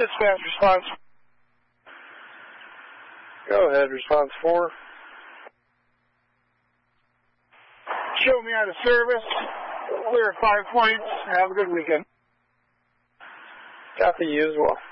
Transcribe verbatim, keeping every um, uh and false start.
Dispatch response. Go ahead, response four. Show me out of service. Clear at five points. Have a good weekend. Copy you as well.